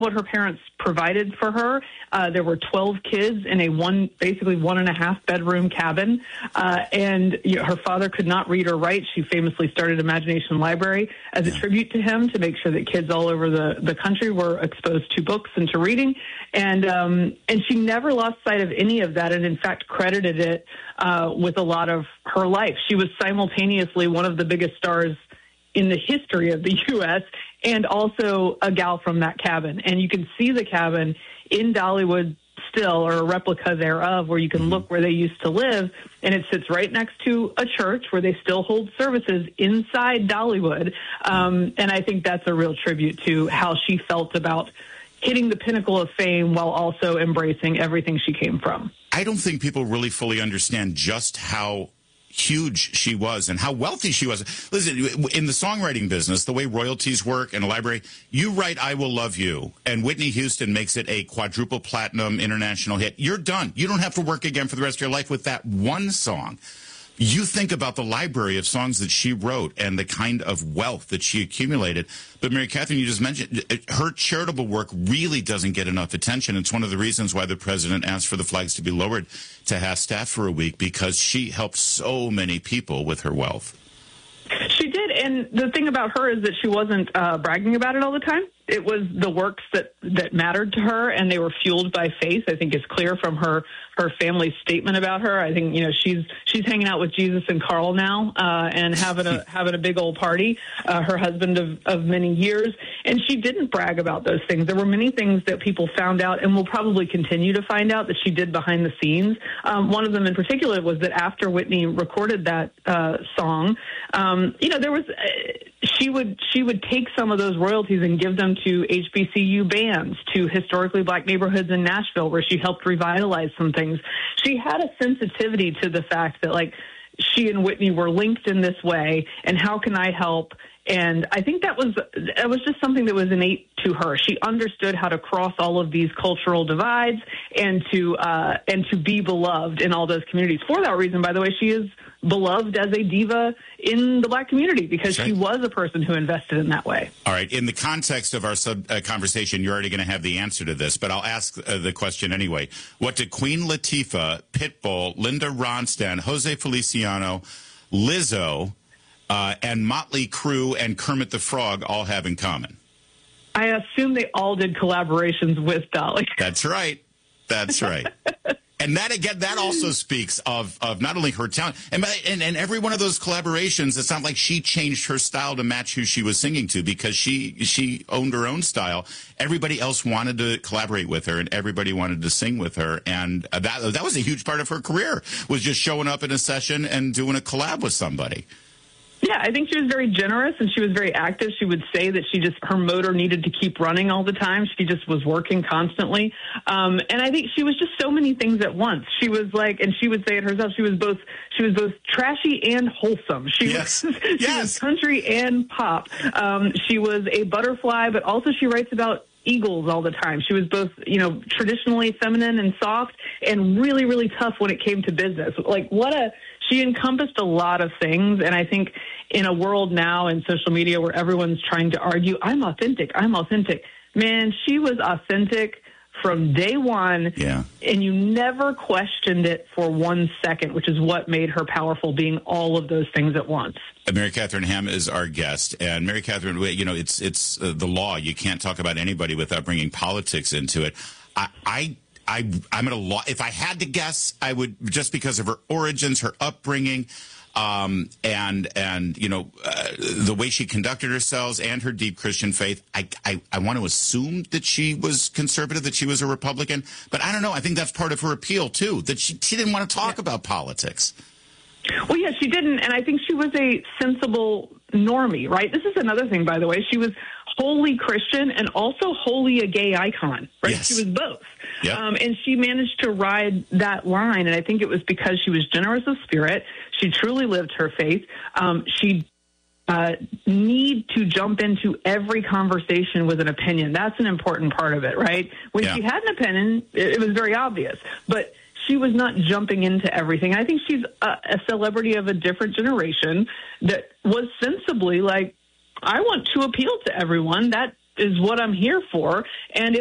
what her parents provided for her. There were 12 kids in a basically 1.5 bedroom cabin. And her father could not read or write. She famously started Imagination Library as a tribute to him to make sure that kids all over the country were exposed to books and to reading. And she never lost sight of any of that, and in fact credited it with a lot of her life. She was simultaneously one of the biggest stars in the history of the U.S. and also a gal from that cabin. And you can see the cabin in Dollywood still, or a replica thereof, where you can look where they used to live, and it sits right next to a church where they still hold services inside Dollywood. And I think that's a real tribute to how she felt about hitting the pinnacle of fame while also embracing everything she came from. I don't think people really fully understand just how huge she was and how wealthy she was. Listen, in the songwriting business, the way royalties work in a library, you write I Will Love You, and Whitney Houston makes it a quadruple platinum international hit. You're done. You don't have to work again for the rest of your life with that one song. You think about the library of songs that she wrote and the kind of wealth that she accumulated. But Mary Catherine, you just mentioned her charitable work really doesn't get enough attention. It's one of the reasons why the president asked for the flags to be lowered to half-staff for a week, because she helped so many people with her wealth. She did, and the thing about her is that she wasn't bragging about it all the time. It was the works that mattered to her, and they were fueled by faith. I think it's clear from her family's statement about her. I think she's hanging out with Jesus and Carl now, and having a big old party. Her husband of many years, and she didn't brag about those things. There were many things that people found out, and will probably continue to find out, that she did behind the scenes. One of them in particular was that after Whitney recorded that song, there was she would take some of those royalties and give them to HBCU bands, to historically black neighborhoods in Nashville, where she helped revitalize some things. She had a sensitivity to the fact that, like, she and Whitney were linked in this way, and how can I help? And I think that was just something that was innate to her. She understood how to cross all of these cultural divides and to be beloved in all those communities. For that reason, by the way, she is beloved as a diva in the black community, because she was a person who invested in that way. All right. In the context of our conversation, you're already going to have the answer to this, but I'll ask the question anyway. What did Queen Latifah, Pitbull, Linda Ronstadt, Jose Feliciano, Lizzo, and Motley Crue and Kermit the Frog all have in common? I assume they all did collaborations with Dolly. That's right. That's right. And that, again, that also speaks of not only her talent, and every one of those collaborations, it's not like she changed her style to match who she was singing to, because she owned her own style. Everybody else wanted to collaborate with her, and everybody wanted to sing with her. And that was a huge part of her career, was just showing up in a session and doing a collab with somebody. Yeah, I think she was very generous, and she was very active. She would say that her motor needed to keep running all the time. She just was working constantly. And I think she was just so many things at once. She was like, and she would say it herself, she was both trashy and wholesome. She was country and pop. She was a butterfly, but also she writes about eagles all the time. She was both, traditionally feminine and soft, and really, really tough when it came to business. She encompassed a lot of things, and I think in a world now in social media where everyone's trying to argue, I'm authentic. Man, she was authentic from day one, and you never questioned it for 1 second, which is what made her powerful, being all of those things at once. Mary Catherine Ham is our guest, and Mary Catherine, it's the law. You can't talk about anybody without bringing politics into it. I'm at a law. If I had to guess, I would, just because of her origins, her upbringing, and the way she conducted herself and her deep Christian faith, I want to assume that she was conservative, that she was a Republican, but I don't know. I think that's part of her appeal too, that she didn't want to talk about politics. Well, yeah, she didn't, and I think she was a sensible normie, right? This is another thing, by the way. She was wholly Christian and also wholly a gay icon, right? Yes. She was both. Yep. And she managed to ride that line, and I think it was because she was generous of spirit. She truly lived her faith. She need to jump into every conversation with an opinion. That's an important part of it, right? When she had an opinion, it was very obvious. But she was not jumping into everything. I think she's a celebrity of a different generation that was sensibly like, I want to appeal to everyone. That is what I'm here for. And